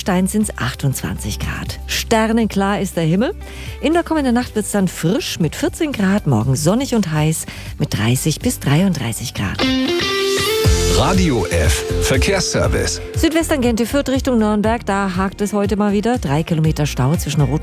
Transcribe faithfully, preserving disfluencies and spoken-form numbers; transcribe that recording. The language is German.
Stein sind es achtundzwanzig Grad. Sternenklar ist der Himmel. In der kommenden Nacht wird es dann frisch mit vierzehn Grad, morgen sonnig und heiß mit dreißig bis dreiunddreißig Grad. Radio F. Verkehrsservice. Südwesttangente Fürth Richtung Nürnberg, da hakt es heute mal wieder. Drei Kilometer Stau zwischen Rot